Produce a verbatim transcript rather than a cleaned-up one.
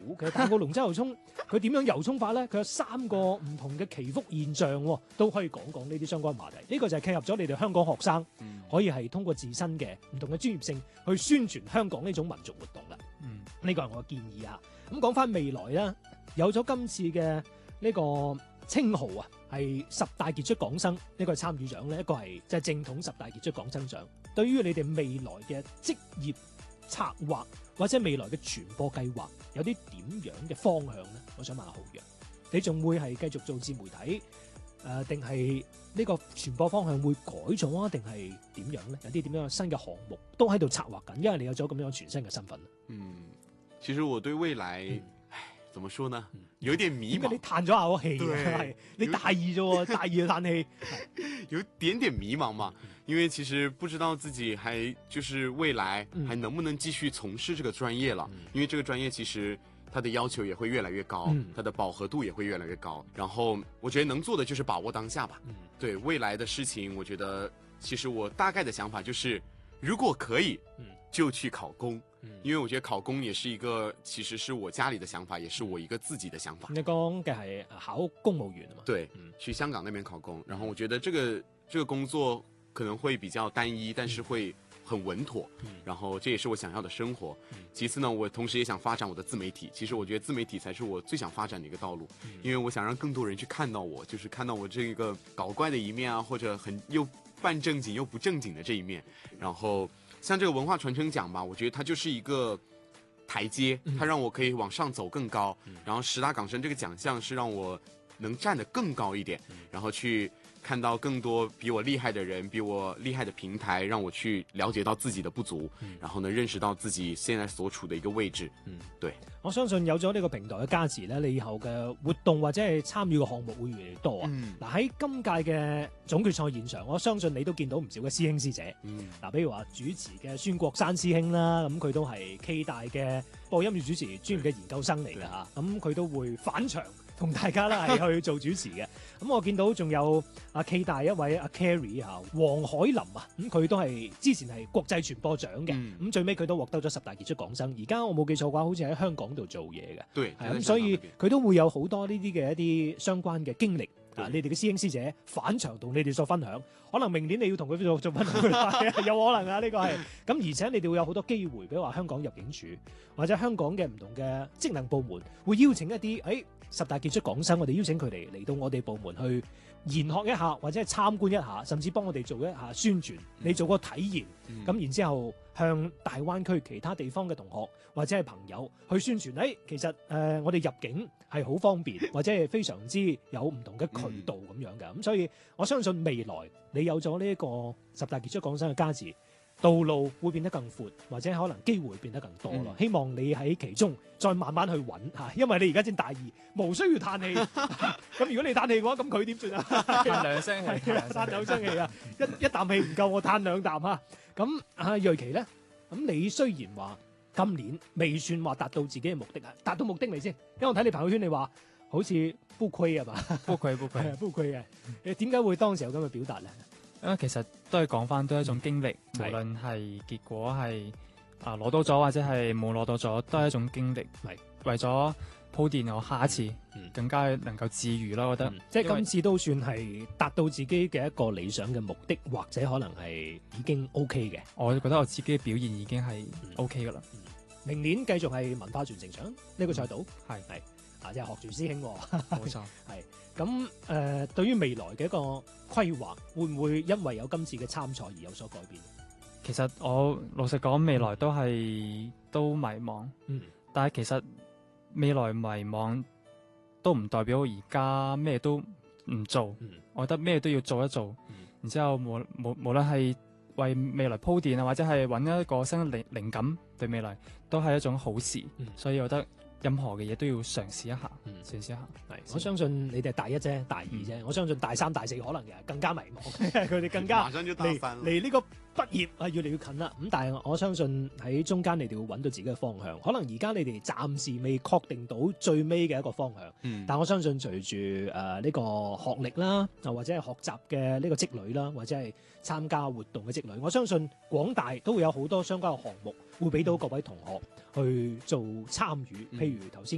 其實大澳龍舟遊涌佢點樣遊涌法咧？佢有三個唔同嘅祈福現象、哦，都可以講講呢啲相關話題。呢、這個就係契合咗你哋香港學生、嗯、可以係通過自身嘅唔同嘅專業性去宣傳香港呢種民族活動啦。嗯，呢個係我嘅建議啊。咁講翻未來啦，有咗今次嘅呢個稱號啊，係十大傑出港生，一個係參與獎咧，一個係即係正統十大傑出港生獎。對於你哋未來嘅職業策劃或者未來嘅傳播計劃，有啲點樣嘅方向咧？我想問下浩洋，你仲會係繼續做自媒體，誒定係呢個傳播方向會改咗啊？定係點樣咧？有啲點樣新嘅項目都喺度策劃緊，因為你有咗咁樣全新嘅身份。嗯， 其實我對未來，嗯、唉，怎麼說呢？有點迷茫。 點解你嘆咗下口氣？係你大二啫喎，大二就嘆氣， 有點點迷茫嘛。因為其實不知道自己還就是未來還能不能繼續從事這個專業了，嗯、因為這個專業其實它的要求也會越來越高，嗯、它的飽和度也會越來越高。然後我覺得能做的就是把握當下吧。嗯、對未來的事情，我覺得其實我大概的想法就是，如果可以，就去考公。嗯、因為我覺得考公也是一個，其實是我家裏的想法，也是我一個自己的想法。 你講嘅係考公務員啊嘛？ 對，嗯、去香港那邊考公。然後我覺得這個這個工作可能會比較單一，但是會很穩妥，嗯、然後這也是我想要的生活。嗯、其次呢，我同時也想發展我的自媒體。其實我覺得自媒體才是我最想發展的一個道路，嗯、因為我想讓更多人去看到我，就是看到我這個搞怪的一面啊，或者很又半正經又不正經的這一面。然後像這個文化傳承獎吧，我覺得它就是一個台階，它讓我可以往上走更高。嗯、然後十大港生這個獎項是讓我能站得更高一點，嗯、然後去看到更多比我厲害的人，比我厲害的平台，讓我去了解到自己的不足，嗯、然後呢，認識到自己現在所處的一個位置。嗯，對。 我相信有咗呢個平台嘅加持咧，你以後嘅活動或者係參與嘅項目會越嚟越多啊。嗱喺、嗯、今屆嘅總決賽現場，我相信你都見到唔少嘅師兄師姐。嗯，嗱，比如話主持嘅孫國山師兄啦，咁佢都係 K 大嘅播音樂主持專業嘅研究生嚟㗎嚇，咁佢都會返場同大家啦係去做主持嘅。咁我見到仲有阿 K 大一位阿 Carrie 嚇，黃海林啊，咁佢都係之前係國際傳播獎嘅，咁、嗯、最尾佢都獲得咗十大傑出港生。而家我冇記錯嘅話，好似喺香港度做嘢嘅。 對， 係咁，所以佢都會有好多呢啲嘅一啲相關嘅經歷。啊！你哋嘅師兄師姐返場同你哋所分享，可能明年你要同佢做做分享，有可能啊！呢、呢個係咁，而且你哋會有好多機會，比如話香港入境處或者香港嘅唔同嘅職能部門會邀請一啲誒、哎、十大傑出港生，我哋邀請佢哋嚟到我哋部門去研學一下，或者係參觀一下，甚至幫我哋做一下宣傳。你做個體驗，咁、嗯、然之後向大灣區其他地方嘅同學或者係朋友去宣傳。誒、哎，其實誒、呃、我哋入境係好方便，或者係非常之有唔同嘅渠道咁樣嘅。咁、嗯、所以我相信未來你有咗呢一個十大傑出港生嘅加持，道路會變得更闊，或者可能機會變得更多咯。嗯、希望你喺其中再慢慢去揾嚇，因為你而家先大二，無需要嘆氣。咁如果你嘆氣嘅話，咁佢點算啊？ 嘆兩聲氣， 嘆兩聲氣啊！一一啖氣唔夠，我嘆兩啖啊！咁啊，瑞奇咧，咁你雖然話今年未算話達到自己嘅目的啊，達到目的未先？因為我睇你朋友圈，你話好似不虧啊嘛， 不虧不虧不虧嘅。你點解會當時有咁嘅表達咧？ 因為其實都係講翻都係一種經歷，嗯、無論係結果係啊攞到咗或者係冇攞到咗，都係一種經歷。係為咗鋪墊我下一次更加能夠自如啦，我覺得。 嗯、即係今次都算係達到自己嘅一個理想嘅目的，或者可能係已經 OK 嘅。 我覺得我自己嘅表現已經係 OK 噶啦。 嗯嗯、明年繼續係文化傳承獎呢個賽道，係係、 嗯。 啊！即係學住師兄， 冇錯， 係咁誒。對於未來嘅一個規劃，會唔會因為有今次嘅參賽而有所改變？ 其實我老實講，未來都係都迷茫，嗯，但係其實未來迷茫都唔代表我而家咩都唔做，嗯，我覺得咩都要做一做，嗯，然之後無無無論係為未來鋪墊啊，或者係揾一個新嘅靈靈感，對未來都係一種好事，嗯，所以我覺得。任何嘅嘢都要嘗試一下，嗯，嘗試一下。係， 我相信你哋大一啫，大二啫。嗯、我相信大三、大四可能嘅更加迷茫，佢哋更加離離呢個畢業係越嚟越近啦。咁但係我相信喺中間你哋會揾到自己嘅方向。可能而家你哋暫時未確定到最尾嘅一個方向，嗯、但我相信隨住誒呢個學歷啦，或者係學習嘅呢個積累啦，或者係參加活動嘅積累，我相信廣大都會有好多相關嘅項目會俾到各位同學去做參與。譬如頭先